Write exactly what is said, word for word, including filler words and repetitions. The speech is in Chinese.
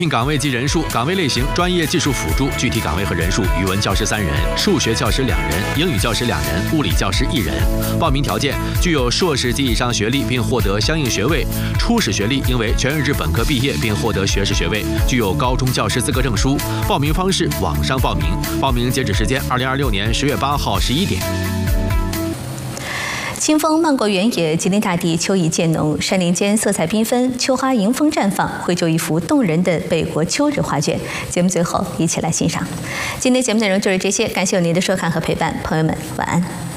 聘岗位及人数、岗位类型、专业技术辅助，具体岗位和人数：语文教师三人，数学教师两人，英语教师两人，物理教师一人。报名条件：具有硕士及以上学历并获得相应学位，初始学历应为全日制本科毕业并获得学士学位，具有高中教师资格证书。报名方式：网上报名。报名截止时间：二零二六年十月八号十一点。 清风漫过原野，吉林大地秋意渐浓，山林间色彩缤纷，秋花迎风绽放，绘就一幅动人的北国秋日画卷。节目最后一起来欣赏。今天节目内容就是这些，感谢有您的收看和陪伴，朋友们晚安。